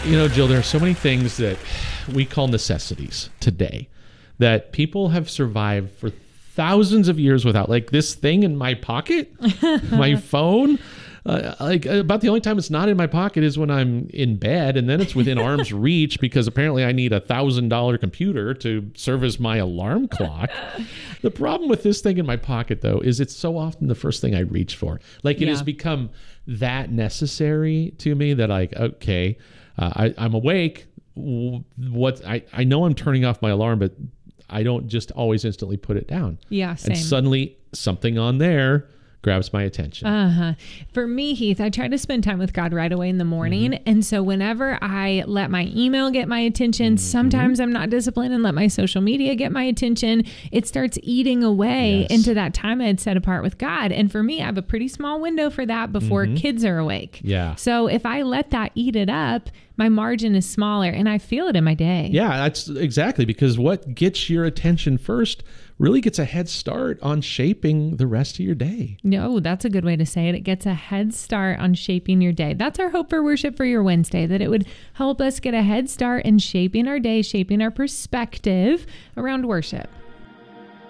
Jill, there are so many things that we call necessities today that people have survived for thousands of years without. Like this thing in my pocket, my phone. About the only time it's not in my pocket is when I'm in bed, and then it's within arm's reach because apparently I need $1,000 computer to service my alarm clock. The problem with this thing in my pocket, though, is it's so often the first thing I reach for. Like it has become that necessary to me that okay, I'm awake. I know I'm turning off my alarm, but I don't just always instantly put it down. Yeah, same. And suddenly something on there grabs my attention. For me, Heath, I try to spend time with God right away in the morning. And so whenever I let my email get my attention, sometimes I'm not disciplined and let my social media get my attention. It starts eating away into that time I had set apart with God. And for me, I have a pretty small window for that before kids are awake. Yeah. So if I let that eat it up, my margin is smaller and I feel it in my day. Yeah, that's exactly, because what gets your attention first really gets a head start on shaping the rest of your day. No, that's a good way to say it. It gets a head start on shaping your day. That's our hope for Worship for Your Wednesday, that it would help us get a head start in shaping our day, shaping our perspective around worship.